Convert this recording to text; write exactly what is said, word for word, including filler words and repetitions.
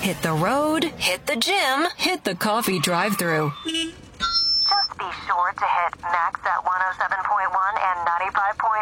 hit the road, hit the gym, hit the coffee drive-thru. Just be sure to hit Max at one oh seven point one and ninety-five point